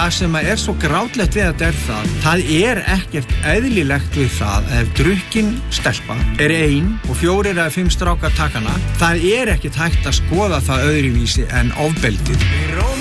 það sem er svo grátlegt við þetta það ekkert eðlilegt við það ef drukkin stelpa ein og 4 eða 5 strákar taka hana, það ekkert hægt að skoða það öðruvísi en ofbeldið.